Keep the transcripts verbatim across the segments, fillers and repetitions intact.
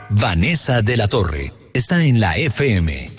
Vanessa de la Torre está en la F M.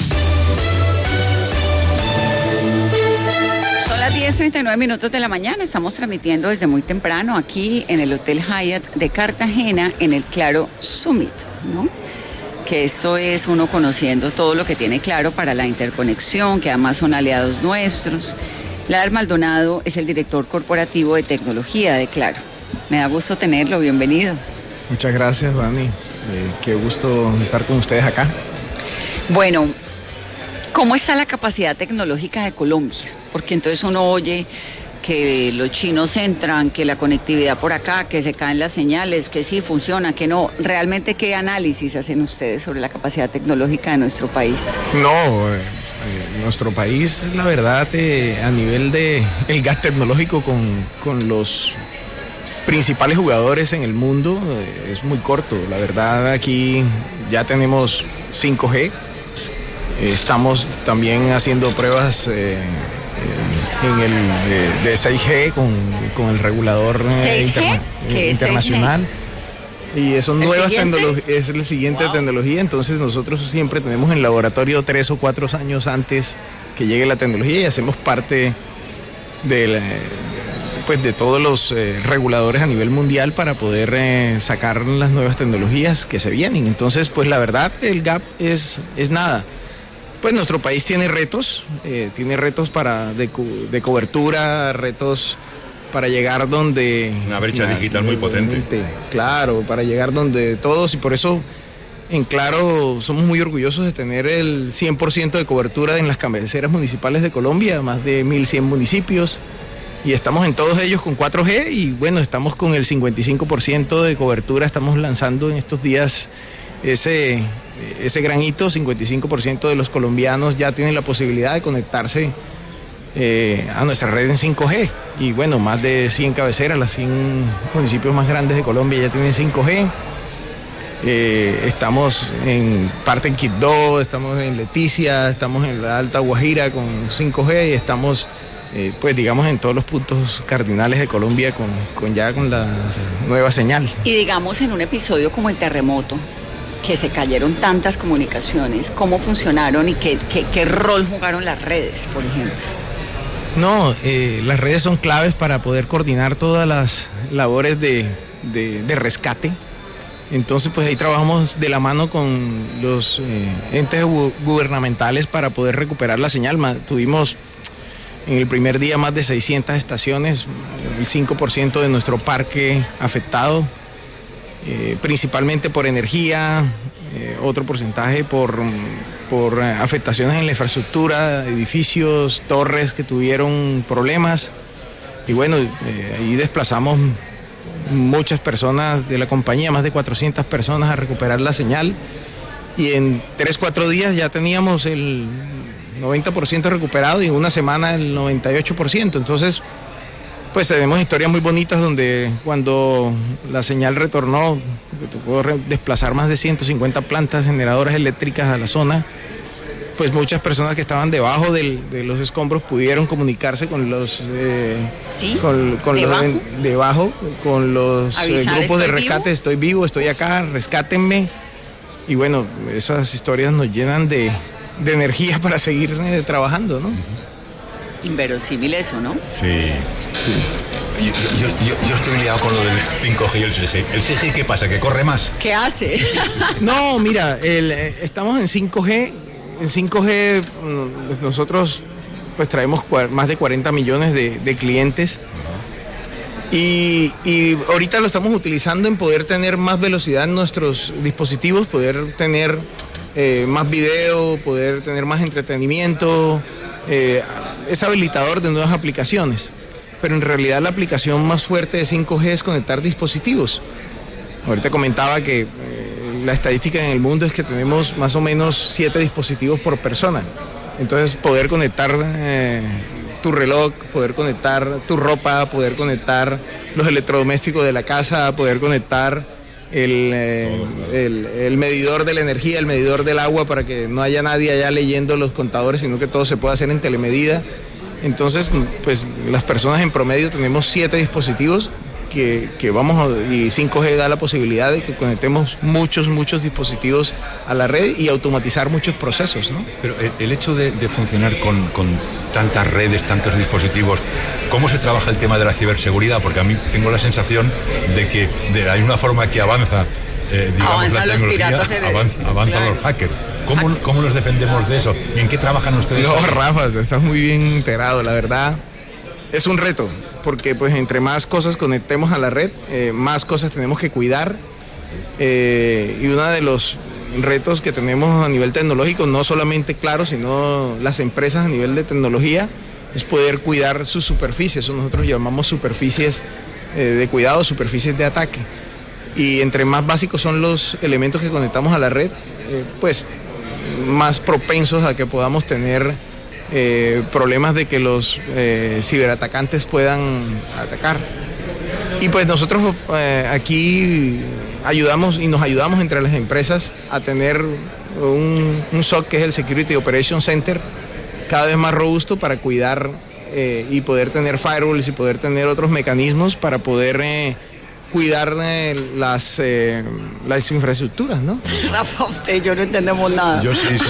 Son las diez treinta y nueve minutos de la mañana. Estamos transmitiendo desde muy temprano aquí en el Hotel Hyatt de Cartagena, en el Claro Summit, ¿no? Que esto es uno conociendo todo lo que tiene Claro para la interconexión, que además son aliados nuestros. Ladar Maldonado es el director corporativo de tecnología de Claro. Me da gusto tenerlo, bienvenido. Muchas gracias, Dani. Eh, qué gusto estar con ustedes acá. Bueno, ¿cómo está la capacidad tecnológica de Colombia? Porque entonces uno oye que los chinos entran, que la conectividad por acá, que se caen las señales, que sí funciona, que no. ¿Realmente qué análisis hacen ustedes sobre la capacidad tecnológica de nuestro país? No, eh, eh, nuestro país, la verdad, eh, a nivel de el gap tecnológico con, con los principales jugadores en el mundo, eh, es muy corto. La verdad, aquí ya tenemos cinco G. Eh, estamos también haciendo pruebas eh, en el de, de seis G con, con el regulador eh, interna, eh, internacional. Y son nuevas tecnologías, es la siguiente wow. tecnología, entonces nosotros siempre tenemos en laboratorio tres o cuatro años antes que llegue la tecnología y hacemos parte del, pues de todos los eh, reguladores a nivel mundial para poder eh, sacar las nuevas tecnologías que se vienen. Entonces, pues la verdad, el gap es, es nada. Pues nuestro país tiene retos, eh, tiene retos para de, de cobertura, retos para llegar donde... Una brecha na, digital muy potente. Claro, para llegar donde todos, y por eso en Claro somos muy orgullosos de tener el cien por ciento de cobertura en las cabeceras municipales de Colombia, más de mil cien municipios, y estamos en todos ellos con cuatro G, y bueno, estamos con el cincuenta y cinco por ciento de cobertura, estamos lanzando en estos días ese... ese gran hito. Cincuenta y cinco por ciento de los colombianos ya tienen la posibilidad de conectarse eh, a nuestra red en cinco G. Y bueno, más de cien cabeceras, las cien municipios más grandes de Colombia ya tienen cinco G. Eh, estamos en parte en Quibdó, estamos en Leticia, estamos en la Alta Guajira con cinco G y estamos, eh, pues digamos, en todos los puntos cardinales de Colombia con, con ya con la nueva señal. Y digamos en un episodio como el terremoto, que se cayeron tantas comunicaciones, ¿cómo funcionaron y qué, qué, qué rol jugaron las redes, por ejemplo? No, eh, las redes son claves para poder coordinar todas las labores de, de, de rescate. Entonces, pues ahí trabajamos de la mano con los eh, entes gu- gubernamentales para poder recuperar la señal. Tuvimos en el primer día más de seiscientas estaciones, el cinco por ciento de nuestro parque afectado. Eh, principalmente por energía, eh, otro porcentaje por, por afectaciones en la infraestructura, edificios, torres que tuvieron problemas. Y bueno, eh, ahí desplazamos muchas personas de la compañía, más de cuatrocientas personas a recuperar la señal. Y en tres, cuatro días ya teníamos el noventa por ciento recuperado y en una semana el noventa y ocho por ciento. Entonces, pues tenemos historias muy bonitas donde cuando la señal retornó, tocó desplazar más de ciento cincuenta plantas generadoras eléctricas a la zona, pues muchas personas que estaban debajo del, de los escombros pudieron comunicarse con los eh, ¿Sí? con, con ¿Debajo? los debajo con los eh, grupos de rescate. Vivo? Estoy vivo, estoy acá, rescátenme. Y bueno, esas historias nos llenan de, de energía para seguir eh, trabajando, ¿no? Inverosímil eso, ¿no? Sí, sí. Yo, yo, yo, yo estoy liado con lo del cinco G y el seis G. ¿El seis G qué pasa? ¿Que corre más? ¿Qué hace? No, mira, el, estamos en cinco G. En cinco G nosotros pues traemos más de cuarenta millones de, de clientes. Uh-huh. Y, y ahorita lo estamos utilizando en poder tener más velocidad en nuestros dispositivos, poder tener eh, más video, poder tener más entretenimiento. Eh, es habilitador de nuevas aplicaciones, pero en realidad la aplicación más fuerte de cinco G es conectar dispositivos. Ahorita comentaba que eh, la estadística en el mundo es que tenemos más o menos siete dispositivos por persona. Entonces poder conectar eh, tu reloj, poder conectar tu ropa, poder conectar los electrodomésticos de la casa, poder conectar el, eh, el, el medidor de la energía, el medidor del agua, para que no haya nadie allá leyendo los contadores, sino que todo se pueda hacer en telemedida. Entonces, pues las personas en promedio tenemos siete dispositivos que, que vamos a, y cinco G da la posibilidad de que conectemos muchos, muchos dispositivos a la red y automatizar muchos procesos, ¿no? Pero el, el hecho de, de funcionar con, con tantas redes, tantos dispositivos, ¿cómo se trabaja el tema de la ciberseguridad? Porque a mí tengo la sensación de que de la misma forma que avanza, eh, digamos, Avanzan la tecnología, los piratas, avanzan, avanzan claro. los hackers. ¿Cómo, ¿Cómo nos defendemos de eso? ¿Y en qué trabajan ustedes? No, Rafa, estás muy bien integrado, la verdad. Es un reto, porque pues entre más cosas conectemos a la red, eh, más cosas tenemos que cuidar. Eh, y uno de los retos que tenemos a nivel tecnológico, no solamente Claro, sino las empresas a nivel de tecnología, es poder cuidar sus superficies. Eso nosotros llamamos superficies eh, de cuidado, superficies de ataque. Y entre más básicos son los elementos que conectamos a la red, eh, pues más propensos a que podamos tener Eh, problemas de que los eh, ciberatacantes puedan atacar. Y pues nosotros eh, aquí ayudamos y nos ayudamos entre las empresas a tener un, un S O C que es el Security Operations Center cada vez más robusto para cuidar eh, y poder tener firewalls y poder tener otros mecanismos para poder eh, cuidar eh, las, eh, las infraestructuras, ¿no? Rafa, usted y yo no entendemos nada. Yo sí, sí.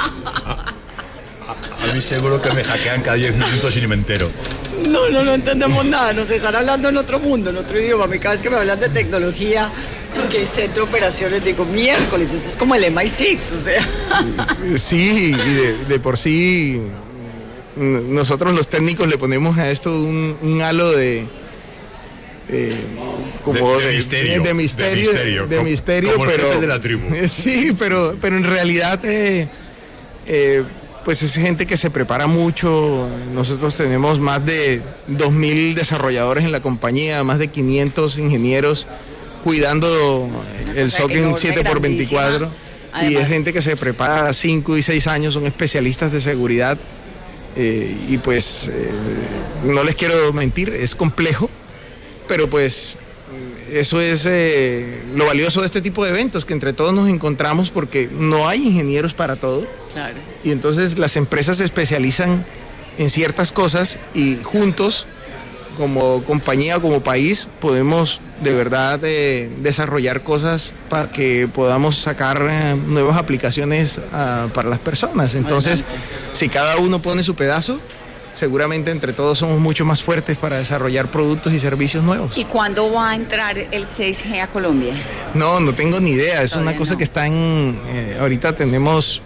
A mí seguro que me hackean cada diez minutos y ni me entero. No, no, no entendemos nada. Nos están hablando en otro mundo, en otro idioma. A mí cada vez que me hablan de tecnología, que es centro de operaciones, digo, miércoles, eso es como el M I seis, o sea. Sí, y de, de por sí, nosotros los técnicos le ponemos a esto un, un halo de... Eh, como de, de, de misterio, de misterio, de misterio, de como, misterio como el pero jefe de la tribu. Sí, pero, pero en realidad eh, eh, pues es gente que se prepara mucho. Nosotros tenemos más de dos mil desarrolladores en la compañía, más de quinientos ingenieros cuidando el S O C en siete por veinticuatro. Además, y es gente que se prepara cinco y seis años, son especialistas de seguridad. Eh, y pues eh, no les quiero mentir, es complejo, pero pues eso es eh, lo valioso de este tipo de eventos, que entre todos nos encontramos porque no hay ingenieros para todo. Claro. Y entonces las empresas se especializan en ciertas cosas y juntos, como compañía, como país, podemos de verdad eh, desarrollar cosas para que podamos sacar eh, nuevas aplicaciones uh, para las personas. Entonces, si cada uno pone su pedazo, seguramente entre todos somos mucho más fuertes para desarrollar productos y servicios nuevos. ¿Y cuándo va a entrar el seis G a Colombia? No, no tengo ni idea. Es Todavía una cosa no. que está en... Eh, ahorita tenemos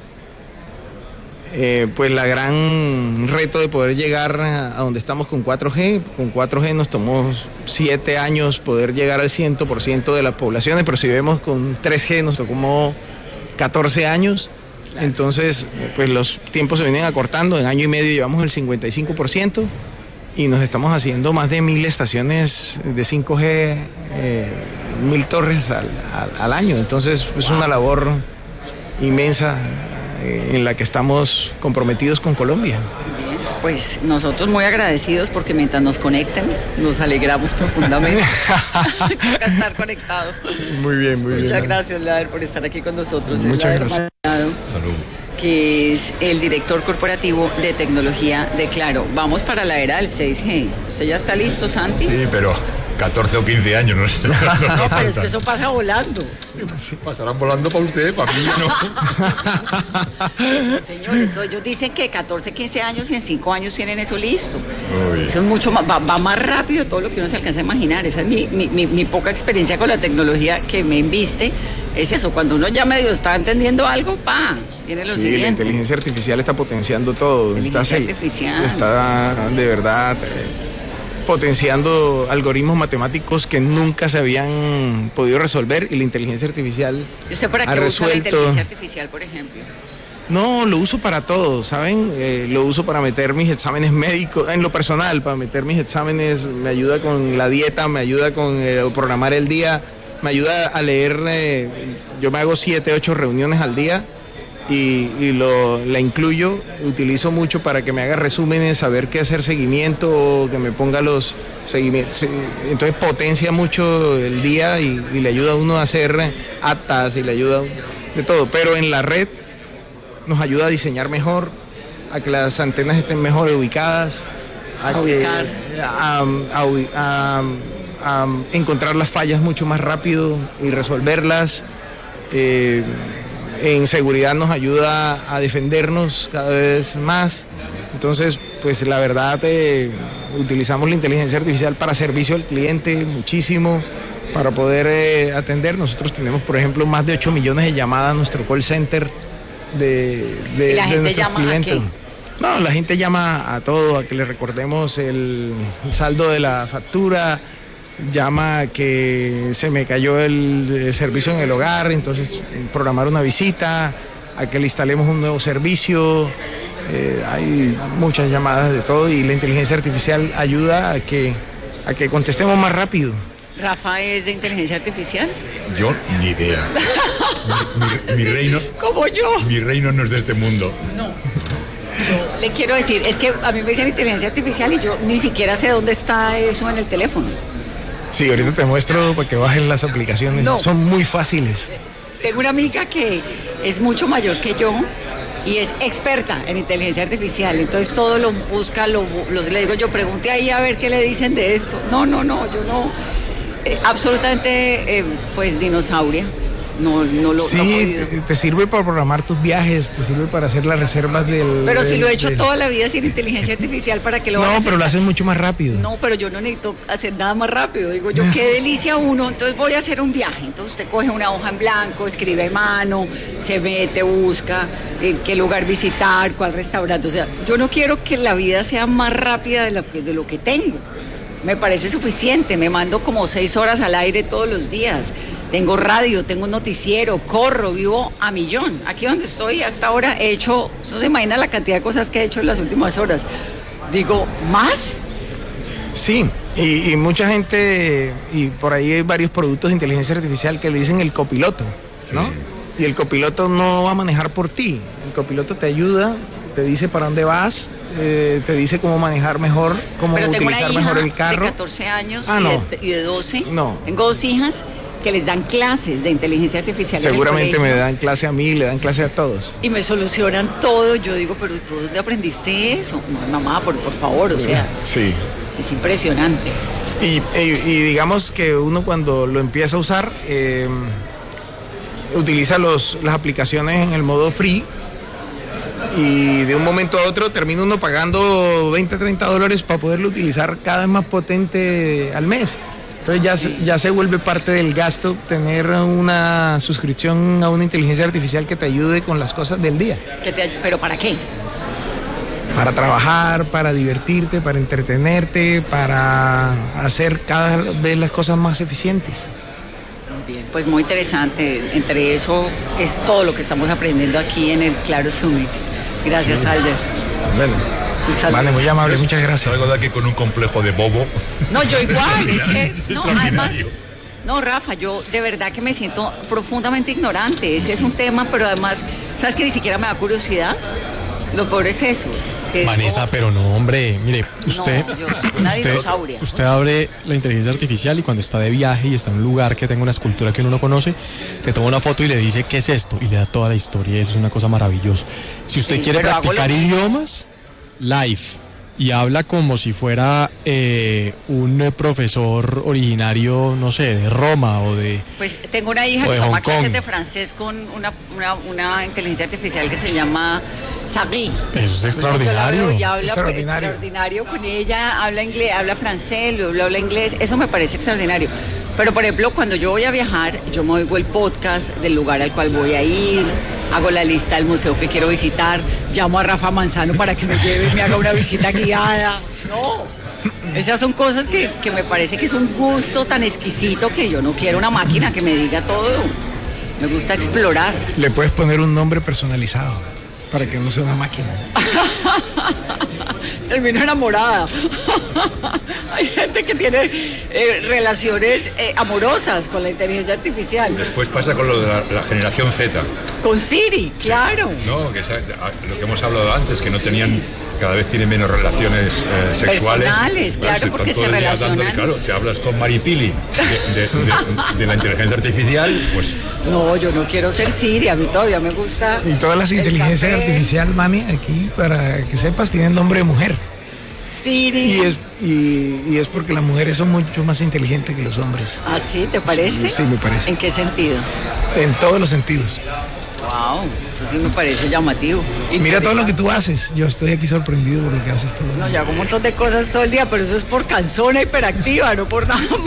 eh, pues la gran reto de poder llegar a, a donde estamos con cuatro G. Con cuatro G nos tomó siete años poder llegar al cien por ciento de las poblaciones, pero si vemos con tres G nos tomó catorce años. Claro. Entonces, pues los tiempos se vienen acortando. En año y medio llevamos el cincuenta y cinco por ciento y nos estamos haciendo más de mil estaciones de cinco G, eh, mil torres al, al, al año. Entonces, es una labor inmensa eh, en la que estamos comprometidos con Colombia. Bien, pues nosotros muy agradecidos porque mientras nos conecten, nos alegramos profundamente. Toca estar conectado. Muy bien, muy Muchas bien. Muchas gracias, Lader, por estar aquí con nosotros. Muchas gracias. Salud. Que es el director corporativo de tecnología de Claro. Vamos para la era del seis G. ¿Usted ya está listo, Santi? Sí, pero catorce o quince años, no sé. No, no, pero es que eso pasa volando. Sí, pasarán volando para usted, para mí no. No, señores, ellos dicen que catorce, quince años y en cinco años tienen eso listo. Uy. Eso es mucho más, va, va más rápido todo lo que uno se alcanza a imaginar. Esa es mi, mi, mi, mi poca experiencia con la tecnología que me embiste. Es eso, cuando uno ya medio está entendiendo algo, pa, viene lo Sí, siguiente. la inteligencia artificial está potenciando todo. Inteligencia está, artificial. Está de verdad eh, potenciando algoritmos matemáticos que nunca se habían podido resolver y la inteligencia artificial ¿Y usted para ha qué usa la resuelto. inteligencia artificial, por ejemplo? No, lo uso para todo, ¿saben? Eh, lo uso para meter mis exámenes médicos, en lo personal, para meter mis exámenes, me ayuda con la dieta, me ayuda con eh, programar el día, me ayuda a leer, eh, yo me hago siete, ocho reuniones al día y, y lo, la incluyo, utilizo mucho para que me haga resúmenes, saber qué hacer seguimiento, que me ponga los seguimientos, entonces potencia mucho el día y, y le ayuda a uno a hacer actas y le ayuda de todo, pero en la red nos ayuda a diseñar mejor, a que las antenas estén mejor ubicadas, a, A que, ubicar. a, a, a, a encontrar las fallas mucho más rápido y resolverlas. Eh, en seguridad nos ayuda a defendernos cada vez más. Entonces, pues la verdad, eh, utilizamos la inteligencia artificial para servicio al cliente muchísimo, para poder eh, atender. Nosotros tenemos, por ejemplo, más de ocho millones de llamadas a nuestro call center de, de, ¿Y la de gente nuestros llama clientes. a qué? No, la gente llama a todo, a que le recordemos el saldo de la factura, llama a que se me cayó el, el servicio en el hogar, entonces programar una visita, a que le instalemos un nuevo servicio. Eh, hay muchas llamadas de todo y la inteligencia artificial ayuda a que, a que contestemos más rápido. ¿Rafa es de inteligencia artificial? Yo ni idea. mi, mi, mi reino... Como yo. Mi reino no es de este mundo. No. Yo le quiero decir, es que a mí me dicen inteligencia artificial y yo ni siquiera sé dónde está eso en el teléfono. Sí, ahorita te muestro para que bajen las aplicaciones. No. Son muy fáciles. Tengo una amiga que es mucho mayor que yo y es experta en inteligencia artificial, entonces todo lo busca, lo, lo le digo yo, pregunte ahí a ver qué le dicen de esto. No, no, no, yo no, eh, absolutamente, eh, pues dinosauria, no, no lo sí, no te, te sirve para programar tus viajes, te sirve para hacer las reservas del... Pero del, si lo he hecho del... toda la vida sin inteligencia artificial, ¿para qué lo No, vas a hacer? pero lo haces mucho más rápido. No, pero yo no necesito hacer nada más rápido. Digo yo, qué delicia uno. Entonces voy a hacer un viaje. Entonces usted coge una hoja en blanco, escribe a mano, se mete, busca eh, qué lugar visitar, cuál restaurante. O sea, yo no quiero que la vida sea más rápida de lo que, de lo que tengo. Me parece suficiente. Me mando como seis horas al aire todos los días. Tengo radio, tengo un noticiero, corro, vivo a millón. Aquí donde estoy hasta ahora he hecho, no se imagina la cantidad de cosas que he hecho en las últimas horas. Digo, ¿más? Sí, y, y mucha gente, y por ahí hay varios productos de inteligencia artificial que le dicen el copiloto, ¿no? Sí. Y el copiloto no va a manejar por ti. El copiloto te ayuda, te dice para dónde vas, eh, te dice cómo manejar mejor, cómo Pero tengo utilizar una hija mejor el carro. de catorce años ah, y, no. de, y de doce. No. Tengo dos hijas que les dan clases de inteligencia artificial. Seguramente me dan clase a mí, le dan clase a todos. Y me solucionan todo. Yo digo, pero ¿tú dónde aprendiste eso? No, mamá, por, por favor, o sea. Sí. Es impresionante. Y, y, y digamos que uno cuando lo empieza a usar, eh, utiliza los, las aplicaciones en el modo free y de un momento a otro termina uno pagando veinte, treinta dólares para poderlo utilizar cada vez más potente al mes. Entonces ya, sí. ya se vuelve parte del gasto tener una suscripción a una inteligencia artificial que te ayude con las cosas del día. Que te, ¿Pero para qué? Para trabajar, para divertirte, para entretenerte, para hacer cada vez las cosas más eficientes. Muy bien, pues muy interesante. Entre eso es todo lo que estamos aprendiendo aquí en el Claro Summit. Gracias, sí. Alder. Bueno. Vale, muy amable, muchas gracias. Salgo de aquí con un complejo de bobo. No, yo igual, es que, no, además, no, Rafa, yo de verdad que me siento profundamente ignorante. Ese es un tema, pero además, ¿sabes que ni siquiera me da curiosidad? Lo peor es eso. Es Vanessa, como... pero no, hombre, mire, usted, no, yo, una usted, dinosauria. usted abre la inteligencia artificial y cuando está de viaje y está en un lugar que tenga una escultura que uno no conoce, te toma una foto y le dice, ¿qué es esto? Y le da toda la historia, y eso es una cosa maravillosa. Si usted sí, quiere practicar idiomas... live y habla como si fuera eh, un profesor originario, no sé, de Roma o de Pues tengo una hija que toma clases de francés con una, una, una inteligencia artificial que se llama Sari. Eso es extraordinario. Y habla extraordinario. extraordinario con ella, habla inglés, habla francés, luego habla inglés, eso me parece extraordinario. Pero por ejemplo, cuando yo voy a viajar, yo me oigo el podcast del lugar al cual voy a ir, hago la lista del museo que quiero visitar, llamo a Rafa Manzano para que me lleve y me haga una visita guiada. No, esas son cosas que, que me parece que es un gusto tan exquisito que yo no quiero una máquina que me diga todo. Me gusta explorar. Le puedes poner un nombre personalizado para que no sea una máquina. Termino enamorada. Hay gente que tiene eh, relaciones eh, amorosas con la inteligencia artificial. Después pasa con lo de la, la generación Z. Con Siri, claro. No, que lo que hemos hablado antes, que no tenían, cada vez tienen menos relaciones eh, sexuales. Personales, claro, claro porque se relacionan. Dándole, claro, si hablas con Maripili de, de, de, de la inteligencia artificial, pues... No, yo no quiero ser Siri, a mí todavía me gusta. Y todas las inteligencias artificiales, mami, aquí, para que sepas, tienen nombre de mujer. Siri. Y es, y, y es porque las mujeres son mucho más inteligentes que los hombres. ¿Ah, sí? ¿Te parece? Sí, me parece. ¿En qué sentido? En todos los sentidos. Wow, eso sí me parece llamativo. Mira todo lo que tú haces. Yo estoy aquí sorprendido por lo que haces todo. No, yo hago un montón de cosas todo el día, pero eso es por cansona hiperactiva, no por nada más.